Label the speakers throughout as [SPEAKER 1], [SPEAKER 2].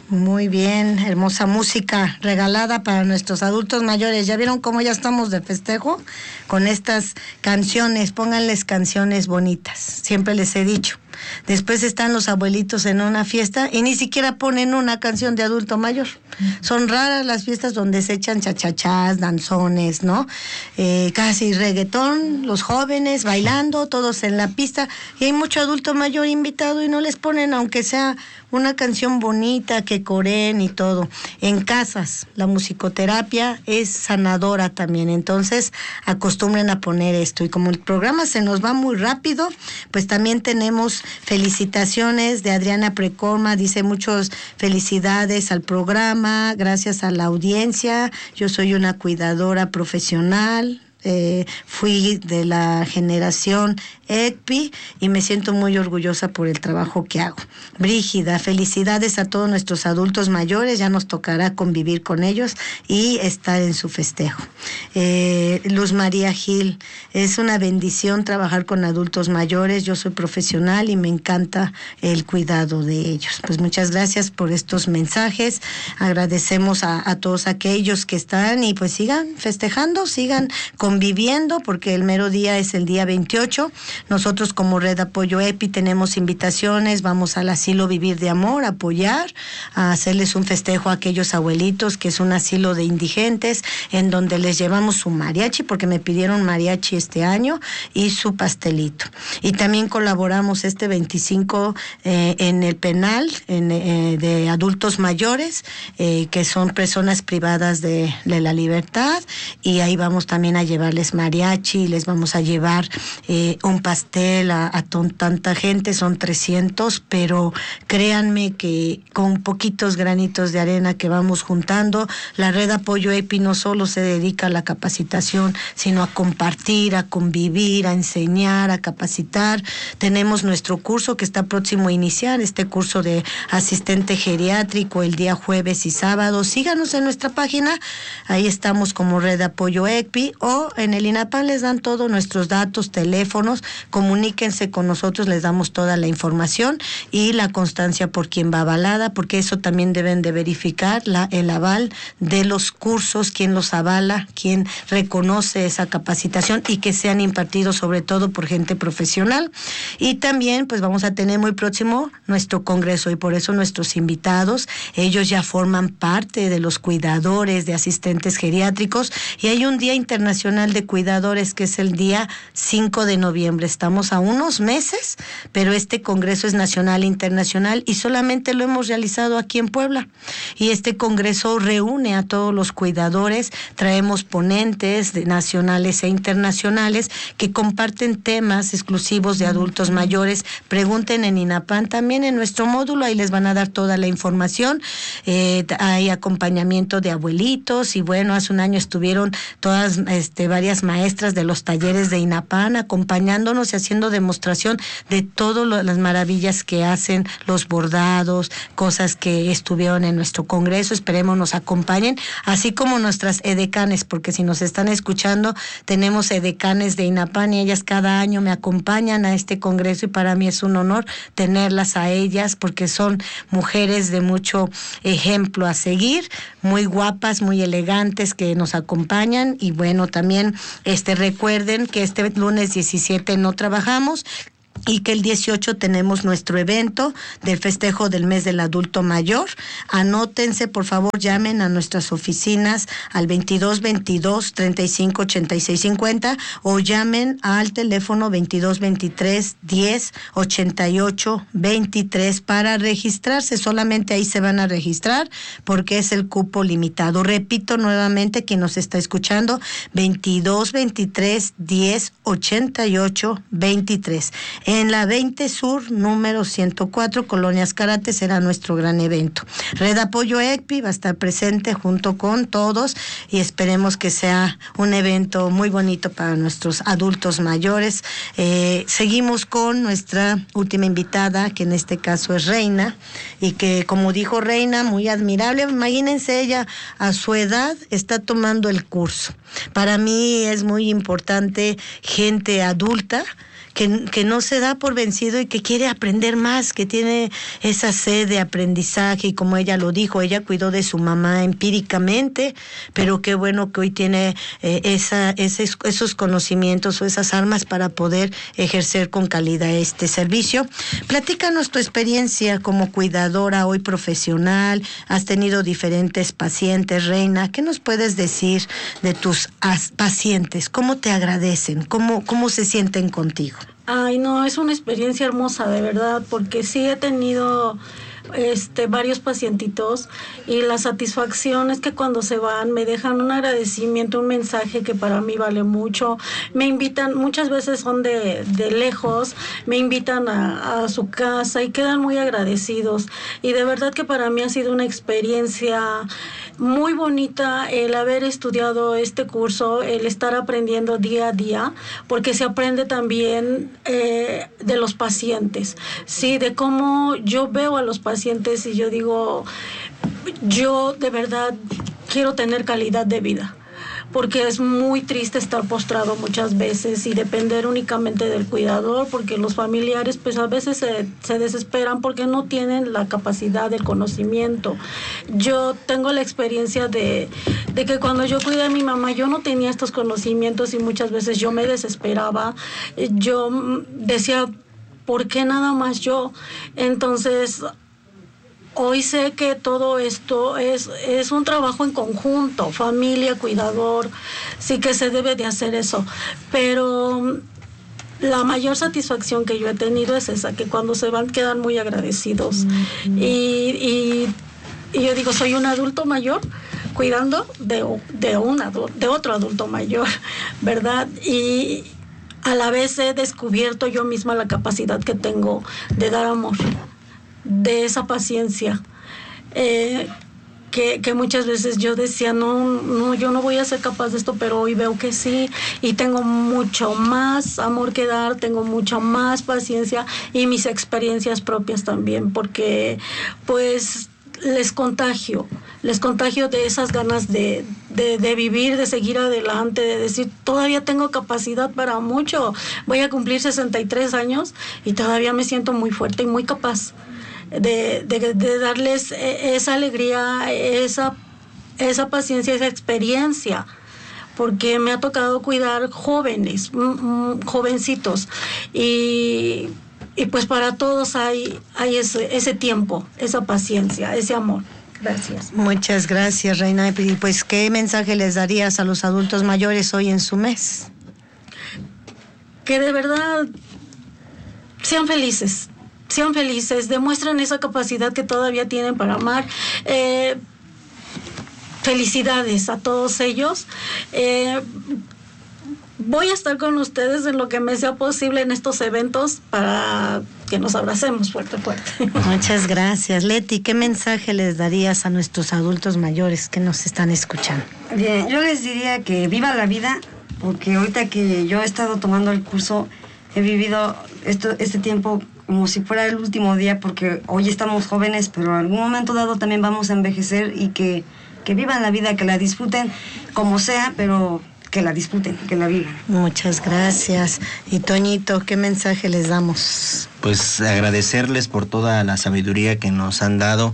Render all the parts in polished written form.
[SPEAKER 1] Muy bien, hermosa música regalada para nuestros adultos mayores. ¿Ya vieron cómo ya estamos de festejo? Con estas canciones, pónganles canciones bonitas, siempre les he dicho. Después están los abuelitos en una fiesta y ni siquiera ponen una canción de adulto mayor. Son raras las fiestas donde se echan chachachás, danzones, ¿no? Casi reggaetón, los jóvenes bailando, todos en la pista, y hay mucho adulto mayor invitado y no les ponen, aunque sea una canción bonita que coreen y todo. En casas, la musicoterapia es sanadora también, entonces acostumbren a poner esto. Y como el programa se nos va muy rápido, pues también tenemos felicitaciones de Adriana Precorma, dice muchas felicidades al programa, gracias a la audiencia, yo soy una cuidadora profesional. Fui de la generación ECPI y me siento muy orgullosa por el trabajo que hago. Brígida, felicidades a todos nuestros adultos mayores, ya nos tocará convivir con ellos y estar en su festejo. Luz María Gil, es una bendición trabajar con adultos mayores, yo soy profesional y me encanta el cuidado de ellos. Pues muchas gracias por estos mensajes, agradecemos a todos aquellos que están y pues sigan festejando, sigan conviviendo, porque el mero día es el día 28. Nosotros como Red Apoyo EPI tenemos invitaciones, vamos al asilo Vivir de Amor a apoyar, a hacerles un festejo a aquellos abuelitos, que es un asilo de indigentes, en donde les llevamos su mariachi, porque me pidieron mariachi este año, y su pastelito. Y también colaboramos este 25 en el penal de adultos mayores, que son personas privadas de la libertad, y ahí vamos también a llevarles mariachi, les vamos a llevar un pastel a tanta gente, son 300, pero créanme que con poquitos granitos de arena que vamos juntando, la Red Apoyo EPI no solo se dedica a la capacitación, sino a compartir, a convivir, a enseñar, a capacitar. Tenemos nuestro curso que está próximo a iniciar, este curso de asistente geriátrico el día jueves y sábado. Síganos en nuestra página, ahí estamos como Red Apoyo EPI, o en el INAPAM les dan todos nuestros datos, teléfonos, comuníquense con nosotros, les damos toda la información y la constancia por quien va avalada, porque eso también deben de verificar, el aval de los cursos, quién los avala, quién reconoce esa capacitación y que sean impartidos sobre todo por gente profesional. Y también pues vamos a tener muy próximo nuestro congreso, y por eso nuestros invitados, ellos ya forman parte de los cuidadores, de asistentes geriátricos, y hay un día internacional de cuidadores que es el día 5 de noviembre. Estamos a unos meses, pero este congreso es nacional e internacional y solamente lo hemos realizado aquí en Puebla. Y este congreso reúne a todos los cuidadores, traemos ponentes nacionales e internacionales que comparten temas exclusivos de adultos mayores. Pregunten en INAPAM, también en nuestro módulo, ahí les van a dar toda la información. Hay acompañamiento de abuelitos y bueno, hace un año estuvieron todas varias maestras de los talleres de INAPAM acompañándonos y haciendo demostración de todas las maravillas que hacen, los bordados, cosas que estuvieron en nuestro congreso. Esperemos nos acompañen, así como nuestras edecanes, porque si nos están escuchando, tenemos edecanes de INAPAM y ellas cada año me acompañan a este congreso y para mí es un honor tenerlas a ellas, porque son mujeres de mucho ejemplo a seguir, muy guapas, muy elegantes, que nos acompañan. Y bueno, también recuerden que este lunes 17 no trabajamos, y que el 18 tenemos nuestro evento del festejo del mes del adulto mayor. Anótense, por favor, llamen a nuestras oficinas al 2222-358650 o llamen al teléfono 2223-1088-23 para registrarse. Solamente ahí se van a registrar porque es el cupo limitado. Repito nuevamente, quien nos está escuchando, 2223-1088-23. En la 20 Sur, número 104, Colonia Azcárate, será nuestro gran evento. Red Apoyo EPI va a estar presente junto con todos y esperemos que sea un evento muy bonito para nuestros adultos mayores. Seguimos con nuestra última invitada, que en este caso es Reina, y que, como dijo Reina, muy admirable. Imagínense, ella a su edad está tomando el curso. Para mí es muy importante gente adulta que no se da por vencido y que quiere aprender más, que tiene esa sed de aprendizaje, y como ella lo dijo, ella cuidó de su mamá empíricamente, pero qué bueno que hoy tiene esos conocimientos o esas armas para poder ejercer con calidad este servicio. Platícanos tu experiencia como cuidadora hoy profesional. Has tenido diferentes pacientes, Reina. ¿Qué nos puedes decir de tus pacientes? ¿Cómo te agradecen? ¿Cómo se sienten contigo?
[SPEAKER 2] Ay, no, es una experiencia hermosa, de verdad, porque sí he tenido varios pacientitos, y la satisfacción es que cuando se van me dejan un agradecimiento, un mensaje que para mí vale mucho. Me invitan, muchas veces son de lejos, me invitan a su casa y quedan muy agradecidos, y de verdad que para mí ha sido una experiencia muy bonita el haber estudiado este curso, el estar aprendiendo día a día, porque se aprende también de los pacientes, sí, de cómo yo veo a los pacientes y yo digo, yo de verdad quiero tener calidad de vida, porque es muy triste estar postrado muchas veces y depender únicamente del cuidador, porque los familiares pues a veces se desesperan porque no tienen la capacidad del conocimiento. Yo tengo la experiencia de que cuando yo cuidé a mi mamá yo no tenía estos conocimientos y muchas veces yo me desesperaba, yo decía, ¿por qué nada más yo? Entonces, hoy sé que todo esto es un trabajo en conjunto, familia, cuidador, sí que se debe de hacer eso, pero la mayor satisfacción que yo he tenido es esa, que cuando se van quedan muy agradecidos. Y yo digo, soy un adulto mayor cuidando de otro adulto mayor, ¿verdad? Y a la vez he descubierto yo misma la capacidad que tengo de dar amor, de esa paciencia, que muchas veces yo decía, no, yo no voy a ser capaz de esto, pero hoy veo que sí, y tengo mucho más amor que dar, tengo mucha más paciencia y mis experiencias propias también, porque pues les contagio de esas ganas de vivir, de seguir adelante, de decir, todavía tengo capacidad para mucho, voy a cumplir 63 años y todavía me siento muy fuerte y muy capaz de darles esa alegría, esa paciencia, esa experiencia, porque me ha tocado cuidar jóvenes, jovencitos, y pues para todos hay ese tiempo, esa paciencia, ese amor. Gracias.
[SPEAKER 1] Muchas gracias, Reina. Y pues, ¿qué mensaje les darías a los adultos mayores hoy en su mes?
[SPEAKER 2] Que de verdad sean felices, demuestren esa capacidad que todavía tienen para amar. Felicidades a todos ellos. Voy a estar con ustedes en lo que me sea posible en estos eventos para que nos abracemos fuerte.
[SPEAKER 1] Muchas gracias. Leti, ¿qué mensaje les darías a nuestros adultos mayores que nos están escuchando?
[SPEAKER 3] Bien, yo les diría que vivan la vida, porque ahorita que yo he estado tomando el curso, he vivido este tiempo como si fuera el último día, porque hoy estamos jóvenes, pero en algún momento dado también vamos a envejecer, y que vivan la vida, que la disfruten como sea, pero que la disfruten, que la vivan.
[SPEAKER 1] Muchas gracias. Y Toñito, ¿qué mensaje les damos?
[SPEAKER 4] Pues agradecerles por toda la sabiduría que nos han dado,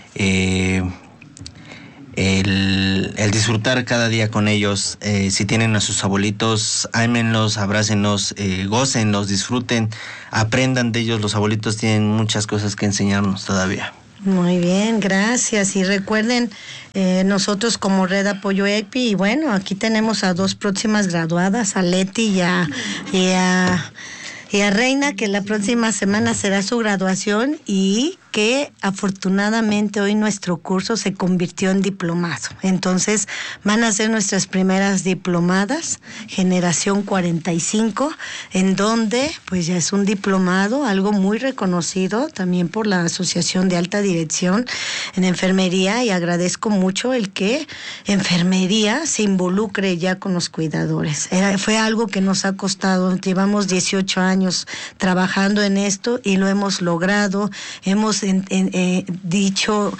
[SPEAKER 4] el disfrutar cada día con ellos. Si tienen a sus abuelitos, ámenlos, abrácenlos, gócenlos, disfruten, aprendan de ellos. Los abuelitos tienen muchas cosas que enseñarnos todavía.
[SPEAKER 1] Muy bien, gracias. Y recuerden, nosotros como Red Apoyo EPI, y bueno, aquí tenemos a 2 próximas graduadas, a Leti y a Reina, que la próxima semana será su graduación, y que afortunadamente hoy nuestro curso se convirtió en diplomado. Entonces van a ser nuestras primeras diplomadas, generación 45, en donde pues ya es un diplomado, algo muy reconocido también por la Asociación de Alta Dirección en Enfermería, y agradezco mucho el que enfermería se involucre ya con los cuidadores. Fue algo que nos ha costado, llevamos 18 años trabajando en esto y lo hemos logrado, hemos dicho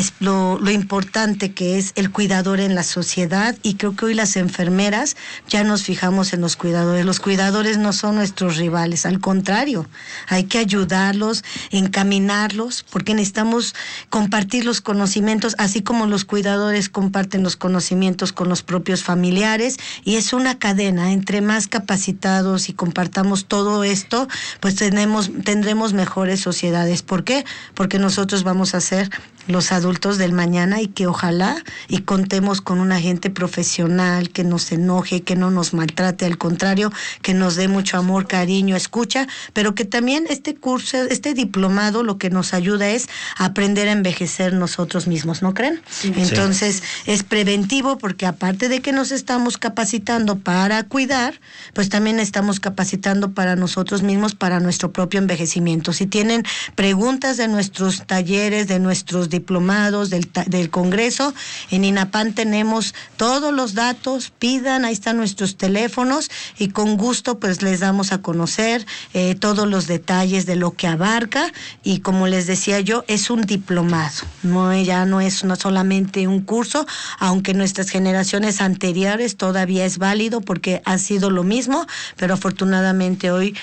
[SPEAKER 1] lo importante que es el cuidador en la sociedad, y creo que hoy las enfermeras ya nos fijamos en los cuidadores. Los cuidadores no son nuestros rivales, al contrario, hay que ayudarlos, encaminarlos, porque necesitamos compartir los conocimientos, así como los cuidadores comparten los conocimientos con los propios familiares, y es una cadena. Entre más capacitados y compartamos todo esto, pues tendremos mejores sociedades. ¿Por qué? Porque nosotros vamos a ser los adultos del mañana, y que ojalá y contemos con una gente profesional que nos enoje, que no nos maltrate, al contrario, que nos dé mucho amor, cariño, escucha, pero que también este curso, este diplomado, lo que nos ayuda es a aprender a envejecer nosotros mismos, ¿no creen? Sí. Entonces, es preventivo, porque aparte de que nos estamos capacitando para cuidar, pues también estamos capacitando para nosotros mismos, para nuestro propio envejecimiento. Si tienen preguntas de nuestros talleres, de nuestros diplomados, del Congreso, en INAPAN tenemos todos los datos, pidan, ahí están nuestros teléfonos, y con gusto pues les damos a conocer todos los detalles de lo que abarca. Y como les decía yo, es un diplomado, ya no es solamente un curso, aunque nuestras generaciones anteriores todavía es válido porque ha sido lo mismo, pero afortunadamente hoy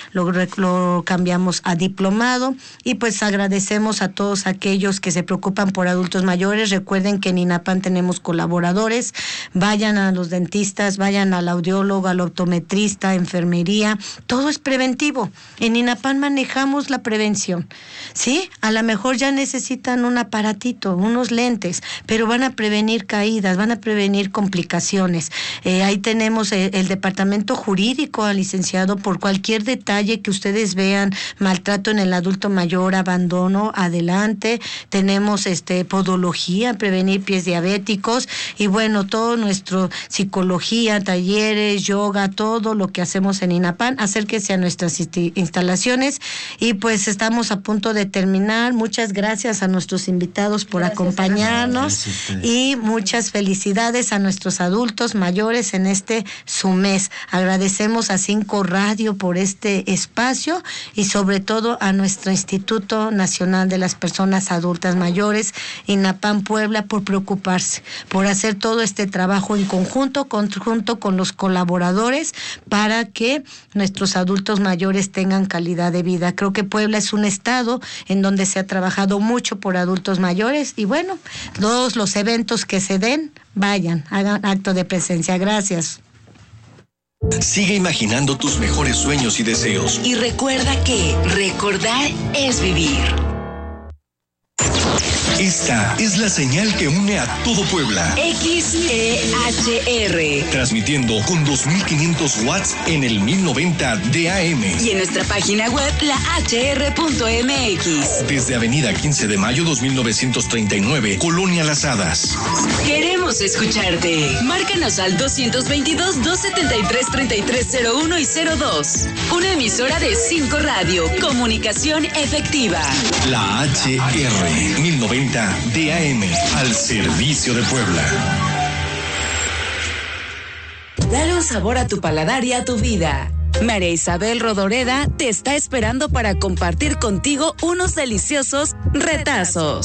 [SPEAKER 1] lo cambiamos a diplomado. Y pues agradecemos a todos aquellos que se preocupan por adultos mayores. Recuerden que en INAPAN tenemos colaboradores, vayan a los dentistas, vayan al audiólogo, al optometrista, enfermería, todo es preventivo. En INAPAN manejamos la prevención, ¿sí? A lo mejor ya necesitan un aparatito, unos lentes, pero van a prevenir caídas, van a prevenir complicaciones. Ahí tenemos el departamento jurídico, al licenciado, por cualquier detalle que ustedes vean, maltrato en el adulto mayor, abandono, adelante. Tenemos podología, prevenir pies diabéticos, y bueno, todo nuestro psicología, talleres, yoga, todo lo que hacemos en INAPAN. Acérquese a nuestras instalaciones, y pues estamos a punto de terminar. Muchas gracias a nuestros invitados por acompañarnos, y muchas felicidades a nuestros adultos mayores en su mes. Agradecemos a 5 Radio por este espacio, y sobre todo a nuestro Instituto Nacional de las Personas Adultas Mayores, INAPAN Puebla, por preocuparse, por hacer todo este trabajo en conjunto con los colaboradores, para que nuestros adultos mayores tengan calidad de vida. Creo que Puebla es un estado en donde se ha trabajado mucho por adultos mayores, y bueno, todos los eventos que se den, vayan, hagan acto de presencia. Gracias.
[SPEAKER 5] Sigue imaginando tus mejores sueños y deseos.
[SPEAKER 6] Y recuerda que recordar es vivir.
[SPEAKER 5] Esta es la señal que une a todo Puebla.
[SPEAKER 6] XEHR.
[SPEAKER 5] Transmitiendo con 2500 watts en el 1090 de AM.
[SPEAKER 6] Y en nuestra página web, lahr.mx.
[SPEAKER 5] Desde Avenida 15 de Mayo 2939, Colonia Las Hadas.
[SPEAKER 6] Queremos escucharte. Márcanos al 222-273-3301 y 02. Una emisora de 5 Radio. Comunicación efectiva.
[SPEAKER 5] La HR 1090 DAM, al servicio de Puebla.
[SPEAKER 6] Dale un sabor a tu paladar y a tu vida. María Isabel Rodoreda te está esperando para compartir contigo unos deliciosos retazos.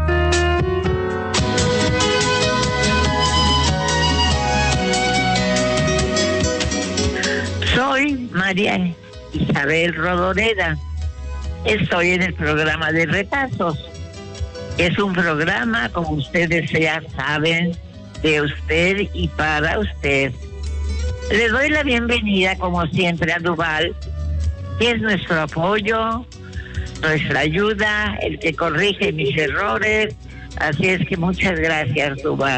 [SPEAKER 7] Soy María Isabel Rodoreda. Estoy en el programa de Retazos. Es un programa, como ustedes ya saben, de usted y para usted. Le doy la bienvenida, como siempre, a Duval, que es nuestro apoyo, nuestra ayuda, el que corrige mis errores. Así es que muchas gracias, Duval.